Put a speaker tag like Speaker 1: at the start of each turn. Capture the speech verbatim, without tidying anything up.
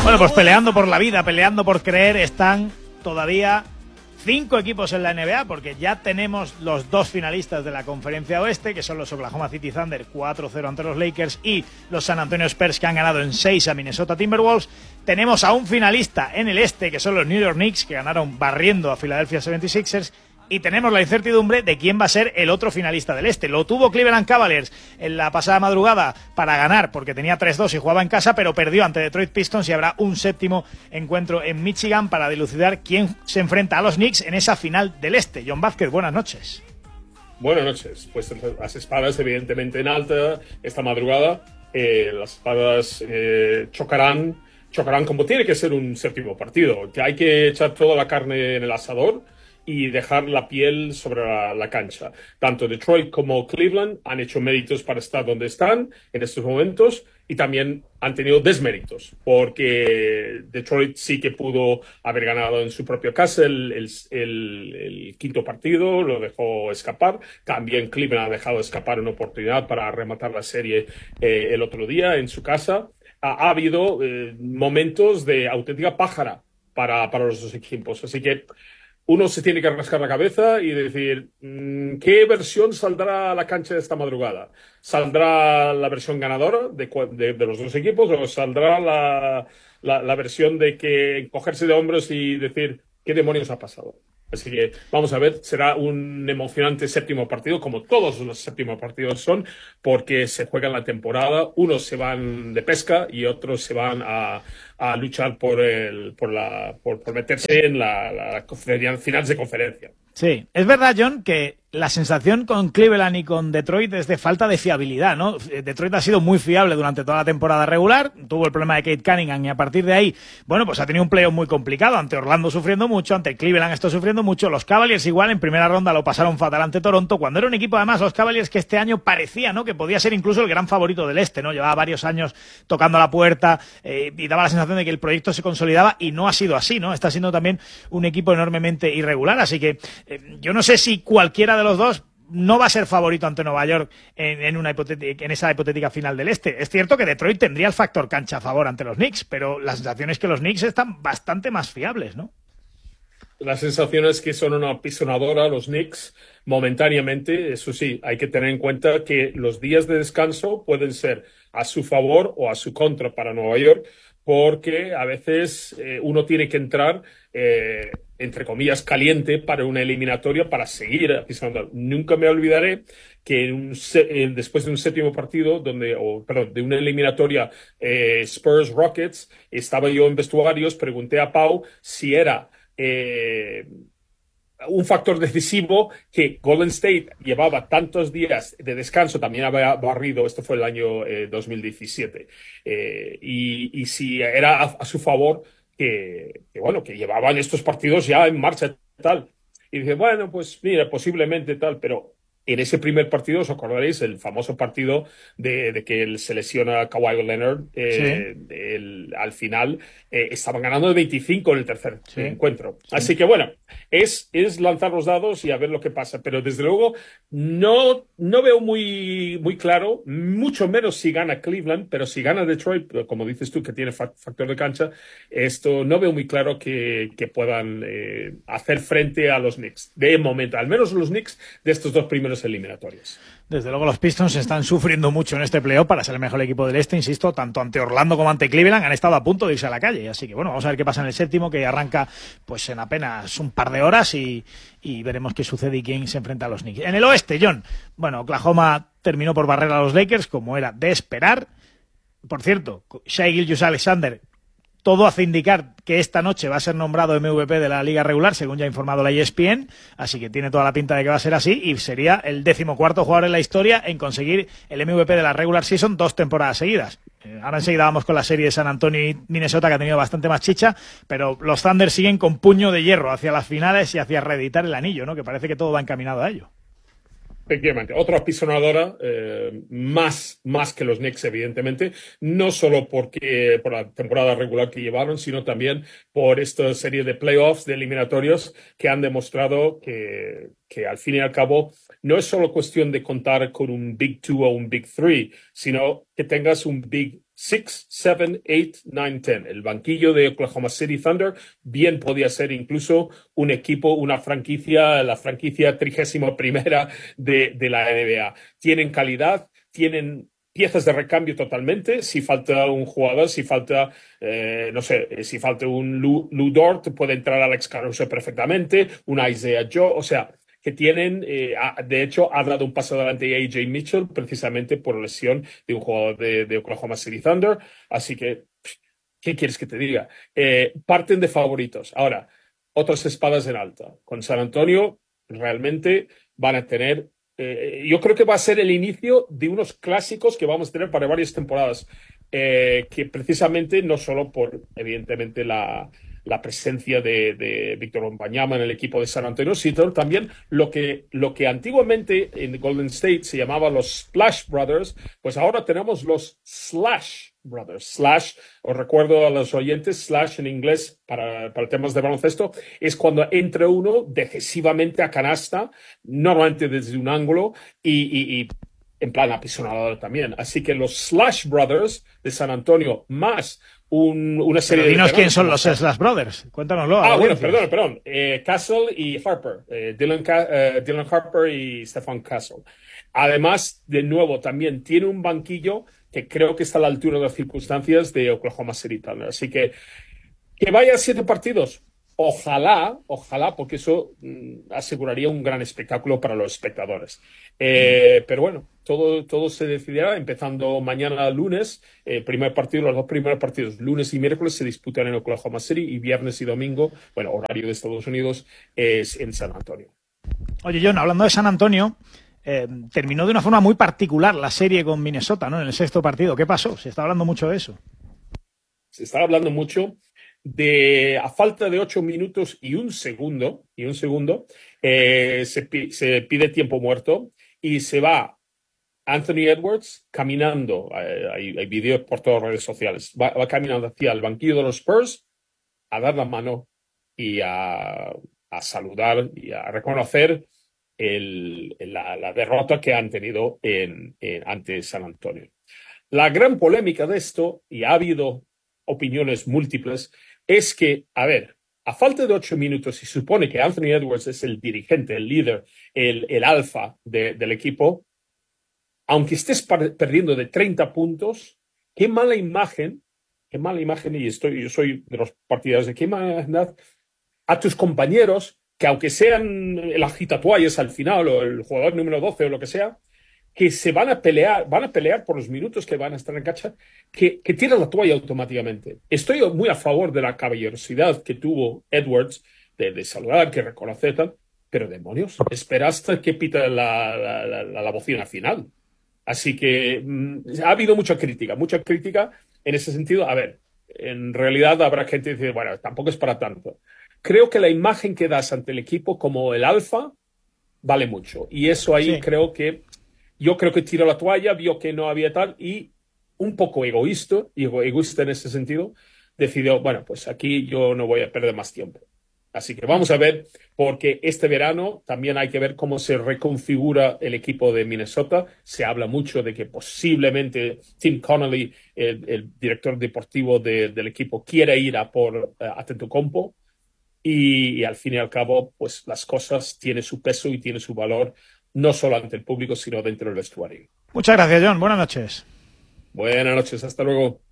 Speaker 1: Bueno, pues peleando por la vida, peleando por creer, están todavía cinco equipos en la N B A, porque ya tenemos los dos finalistas de la Conferencia Oeste, que son los Oklahoma City Thunder cuatro cero ante los Lakers y los San Antonio Spurs, que han ganado en seis a Minnesota Timberwolves. Tenemos a un finalista en el Este, que son los New York Knicks, que ganaron barriendo a Philadelphia setenta y seis ers. Y tenemos la incertidumbre de quién va a ser el otro finalista del Este. Lo tuvo Cleveland Cavaliers en la pasada madrugada para ganar, porque tenía tres dos y jugaba en casa, pero perdió ante Detroit Pistons, y habrá un séptimo encuentro en Michigan para dilucidar quién se enfrenta a los Knicks en esa final del Este. John Vázquez, buenas noches.
Speaker 2: Buenas noches. Pues las espadas evidentemente en alta esta madrugada. Eh, las espadas eh, chocarán, chocarán como tiene que ser un séptimo partido, que hay que echar toda la carne en el asador y dejar la piel sobre la, la cancha. Tanto Detroit como Cleveland han hecho méritos para estar donde están en estos momentos, y también han tenido desméritos, porque Detroit sí que pudo haber ganado en su propia casa el, el, el, el quinto partido, lo dejó escapar. También Cleveland ha dejado escapar una oportunidad para rematar la serie eh, el otro día en su casa. Ha, ha habido eh, momentos de auténtica pájara para, para los dos equipos, así que uno se tiene que rascar la cabeza y decir, ¿qué versión saldrá a la cancha de esta madrugada? ¿Saldrá la versión ganadora de, de, de los dos equipos, o saldrá la, la, la versión de que cogerse de hombros y decir, ¿qué demonios ha pasado? Así que vamos a ver, será un emocionante séptimo partido, como todos los séptimos partidos son, porque se juega en la temporada. Unos se van de pesca y otros se van a, a luchar por, el, por, la, por, por meterse en la, la, la final de conferencia.
Speaker 1: Sí, es verdad, John, que la sensación con Cleveland y con Detroit es de falta de fiabilidad, ¿no? Detroit ha sido muy fiable durante toda la temporada regular, tuvo el problema de Kate Cunningham, y a partir de ahí, bueno, pues ha tenido un playoff muy complicado, ante Orlando sufriendo mucho, ante Cleveland está sufriendo mucho, los Cavaliers igual en primera ronda lo pasaron fatal ante Toronto, cuando era un equipo, además, los Cavaliers, que este año parecía, ¿no?, que podía ser incluso el gran favorito del Este, ¿no? Llevaba varios años tocando la puerta eh, y daba la sensación de que el proyecto se consolidaba, y no ha sido así, ¿no? Está siendo también un equipo enormemente irregular, así que eh, yo no sé si cualquiera de los dos no va a ser favorito ante Nueva York en, en, una hipotética, en esa hipotética final del Este. Es cierto que Detroit tendría el factor cancha a favor ante los Knicks, pero la sensación es que los Knicks están bastante más fiables, ¿no?
Speaker 2: La sensación es que son una pisonadora los Knicks momentáneamente. Eso sí, hay que tener en cuenta que los días de descanso pueden ser a su favor o a su contra para Nueva York, porque a veces eh, uno tiene que entrar, eh, entre comillas, caliente para una eliminatoria para seguir pisando. Nunca me olvidaré que en un se- en, después de un séptimo partido, donde, o, perdón, de una eliminatoria eh, Spurs-Rockets, estaba yo en vestuarios, pregunté a Pau si era eh, un factor decisivo que Golden State llevaba tantos días de descanso, también había barrido, esto fue el año eh, dos mil diecisiete, eh, y, y si era a, a su favor que, que, bueno, que llevaban estos partidos ya en marcha y tal. Y dije, bueno, pues mira, posiblemente tal, pero en ese primer partido, os acordaréis, el famoso partido de, de que él se lesiona a Kawhi Leonard, eh,
Speaker 1: Sí.
Speaker 2: el, al final eh, estaban ganando de veinticinco en el tercer
Speaker 1: Sí.
Speaker 2: encuentro.
Speaker 1: Sí.
Speaker 2: Así que bueno, es, es lanzar los dados y a ver lo que pasa. Pero desde luego no, no veo muy, muy claro, mucho menos si gana Cleveland, pero si gana Detroit, como dices tú, que tiene fa- factor de cancha, esto no veo muy claro que, que puedan eh, hacer frente a los Knicks. De momento, al menos los Knicks de estos dos primeros eliminatorios.
Speaker 1: Desde luego los Pistons están sufriendo mucho en este playoff para ser el mejor equipo del Este, insisto, tanto ante Orlando como ante Cleveland han estado a punto de irse a la calle, así que bueno, vamos a ver qué pasa en el séptimo, que arranca pues en apenas un par de horas, y, y veremos qué sucede y quién se enfrenta a los Knicks. En el Oeste, John, bueno, Oklahoma terminó por barrer a los Lakers, como era de esperar. Por cierto, Shai Gilgeous-Alexander, todo hace indicar que esta noche va a ser nombrado M V P de la liga regular, según ya ha informado la E S P N, así que tiene toda la pinta de que va a ser así, y sería el decimocuarto jugador en la historia en conseguir el M V P de la regular season dos temporadas seguidas. Eh, ahora enseguida vamos con la serie de San Antonio y Minnesota, que ha tenido bastante más chicha, pero los Thunder siguen con puño de hierro hacia las finales y hacia reeditar el anillo, ¿no?, que parece que todo va encaminado a ello.
Speaker 2: Efectivamente, otra apisonadora, eh, más, más que los Knicks, evidentemente, no solo porque, por la temporada regular que llevaron, sino también por esta serie de playoffs, de eliminatorios, que han demostrado que, que al fin y al cabo no es solo cuestión de contar con un Big Two o un Big Three, sino que tengas un Big seis, siete, ocho, nueve, diez. El banquillo de Oklahoma City Thunder bien podía ser incluso un equipo, una franquicia, la franquicia trigésima primera de, de la N B A. Tienen calidad, tienen piezas de recambio totalmente. Si falta un jugador, si falta, eh, no sé, si falta un Lou, Lou Dort, puede entrar Alex Caruso perfectamente, un Isaiah Joe, o sea, que tienen, eh, de hecho, ha dado un paso adelante A J Mitchell precisamente por lesión de un jugador de, de Oklahoma City Thunder. Así que, ¿qué quieres que te diga? Eh, parten de favoritos. Ahora, otras espadas en alta. Con San Antonio, realmente van a tener, eh, yo creo que va a ser el inicio de unos clásicos que vamos a tener para varias temporadas. Eh, que precisamente no solo por, evidentemente, la la presencia de, de Víctor Wembanyama en el equipo de San Antonio, sino también lo que, lo que antiguamente en Golden State se llamaba los Splash Brothers, pues ahora tenemos los Slash Brothers. Slash, os recuerdo a los oyentes, slash en inglés para, para temas de baloncesto, es cuando entra uno decisivamente a canasta, normalmente desde un ángulo, y, y, y en plan apisonador también. Así que los Slash Brothers de San Antonio, más Un, una serie
Speaker 1: Pero dinos
Speaker 2: de
Speaker 1: quién son los Slash Brothers. Cuéntanoslo.
Speaker 2: Ah, bueno, perdón, perdón. Eh, Castle y Harper. Eh, Dylan, eh, Dylan Harper y Stefan Castle. Además, de nuevo, también tiene un banquillo que creo que está a la altura de las circunstancias de Oklahoma City Thunder. Así que, que vaya a siete partidos. Ojalá, ojalá, porque eso mm, aseguraría un gran espectáculo para los espectadores. Eh, pero bueno, todo, todo se decidirá empezando mañana lunes. Eh, primer partido, los dos primeros partidos, lunes y miércoles, se disputan en Oklahoma City y viernes y domingo, bueno, horario de Estados Unidos, es en San Antonio.
Speaker 1: Oye, John, hablando de San Antonio, eh, terminó de una forma muy particular la serie con Minnesota, ¿no? En el sexto partido. ¿Qué pasó? Se está hablando mucho de eso.
Speaker 2: Se está hablando mucho de, a falta de ocho minutos y un segundo, y un segundo, eh, se, se pide tiempo muerto y se va Anthony Edwards caminando, hay, hay vídeos por todas las redes sociales, va, va caminando hacia el banquillo de los Spurs a dar la mano y a, a saludar y a reconocer el, la, la derrota que han tenido en, en, ante San Antonio. La gran polémica de esto, y ha habido opiniones múltiples, es que, a ver, a falta de ocho minutos, se supone que Anthony Edwards es el dirigente, el líder, el, el alfa de, del equipo, aunque estés perdiendo de treinta puntos, qué mala imagen, qué mala imagen, y estoy, yo soy de los partidarios de qué mala imagen a tus compañeros, que aunque sean el agitatualles al final, o el jugador número doce, o lo que sea, que se van a pelear, van a pelear por los minutos que van a estar en cancha, que, que tiran la toalla automáticamente. Estoy muy a favor de la caballerosidad que tuvo Edwards, de, de saludar, que reconocer tal, pero demonios, espera hasta que pita la, la, la, la bocina final. Así que mmm, ha habido mucha crítica, mucha crítica en ese sentido. A ver, en realidad habrá gente que dice, bueno, tampoco es para tanto. Creo que la imagen que das ante el equipo como el alfa vale mucho. Y eso ahí sí. creo que Yo creo que tiró la toalla, vio que no había tal y un poco egoísta, egoísta en ese sentido, decidió, bueno, pues aquí yo no voy a perder más tiempo. Así que vamos a ver, porque este verano también hay que ver cómo se reconfigura el equipo de Minnesota. Se habla mucho de que posiblemente Tim Connolly, el, el director deportivo de, del equipo, quiere ir a por uh, Antetokounmpo. Y, y al fin y al cabo, pues las cosas tienen su peso y tienen su valor, no solo ante el público, sino dentro del vestuario.
Speaker 1: Muchas gracias, John. Buenas noches.
Speaker 2: Buenas noches. Hasta luego.